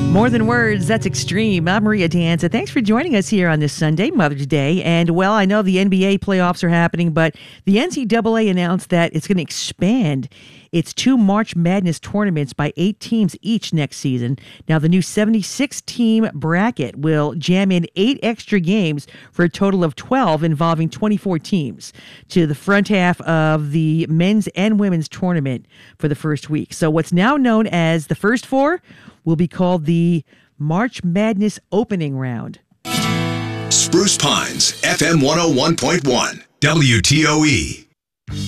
More than words, that's extreme. I'm Maria Danza. Thanks for joining us here on this Sunday, Mother's Day. And, well, I know the NBA playoffs are happening, but the NCAA announced that it's going to expand its 2 March Madness tournaments by 8 teams each next season. Now, the new 76-team bracket will jam in 8 extra games for a total of 12 involving 24 teams to the front half of the men's and women's tournament for the first week. So what's now known as the first 4 will be called the March Madness opening round. Spruce Pines, FM 101.1, WTOE.